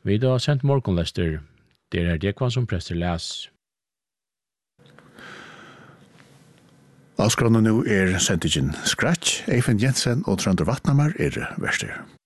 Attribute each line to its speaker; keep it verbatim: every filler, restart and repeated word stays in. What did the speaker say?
Speaker 1: Vi har sendt morgonlester. Det er det som prester les.
Speaker 2: Avskrånene nå er sendtigen Scratch, Eifen Jensen og Trønder Vatnamar er verster.